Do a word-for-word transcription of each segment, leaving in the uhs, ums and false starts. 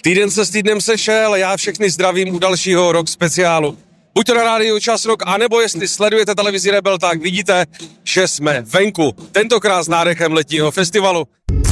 Týden se s týdnem sešel, já všechny zdravím u dalšího Rock speciálu. Buď to na rádiu Čas Rock, anebo jestli sledujete televizi Rebel, tak vidíte, že jsme venku. Tentokrát s nádechem letního festivalu.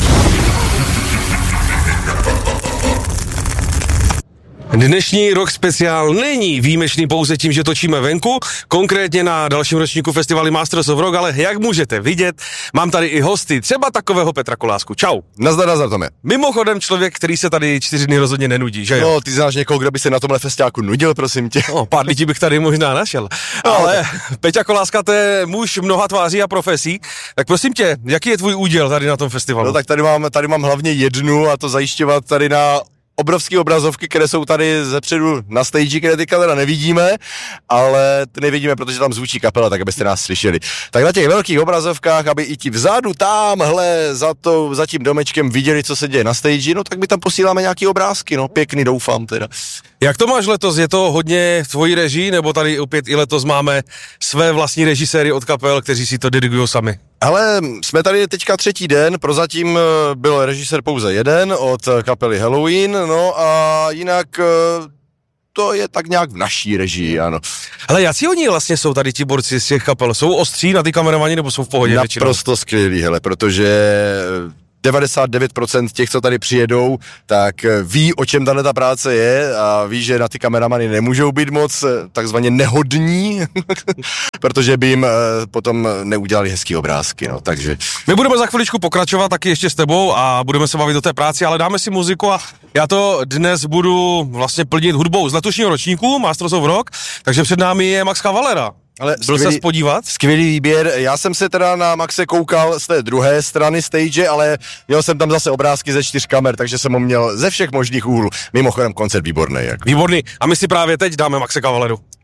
Dnešní Rock speciál není výjimečný pouze tím, že točíme venku, konkrétně na dalším ročníku festivalu Masters of Rock, ale jak můžete vidět, mám tady i hosty, třeba takového Petra Kolásku. Čau. Nazdar, nazdar, Tome. Mimochodem člověk, který se tady čtyři dny rozhodně nenudí, že jo? No, ty znáš někoho, kdo by se na tomhle festiáku nudil, prosím tě. No, pár lidí bych tady možná našel. No, ale Peťa Koláska, to je muž mnoha tváří a profesí, tak prosím tě, jaký je tvůj úděl tady na tom festivalu? No tak tady mám, tady mám hlavně jednu, a to zajišťovat tady na obrovské obrazovky, které jsou tady zepředu na stage, které ty kamera nevidíme, ale ty nevidíme, protože tam zvučí kapela, tak abyste nás slyšeli. Tak na těch velkých obrazovkách, aby i ti vzadu, tamhle, za, to, za tím domečkem viděli, co se děje na stage, no tak my tam posíláme nějaký obrázky, no pěkný, doufám teda. Jak to máš letos? Je to hodně tvojí režii, nebo tady opět i letos máme své vlastní režiséry od kapel, kteří si to dirigují sami? Ale jsme tady teďka třetí den, prozatím byl režisér pouze jeden od kapely Halloween, no a jinak to je tak nějak v naší režii, ano. Ale jací oni vlastně jsou tady ti borci z těch kapel? Jsou ostří na ty kameramani, nebo jsou v pohodě většinou? Naprosto skvělý, hele, protože devadesát devět procent těch, co tady přijedou, tak ví, o čem tato práce je a ví, že na ty kameramany nemůžou být moc takzvaně nehodní, protože by jim potom neudělali hezký obrázky, no, takže. My budeme za chviličku pokračovat taky ještě s tebou a budeme se bavit o té práci, ale dáme si muziku a já to dnes budu vlastně plnit hudbou z letošního ročníku Masters of Rock, takže před námi je Max Cavalera. Ale byl skvělý, ses podívat? Skvělý výběr, já jsem se teda na Maxe koukal z té druhé strany stage, ale měl jsem tam zase obrázky ze čtyř kamer, takže jsem ho měl ze všech možných úhlů. Mimochodem koncert výborný. Jako. Výborný, a my si právě teď dáme Maxe Cavaleru.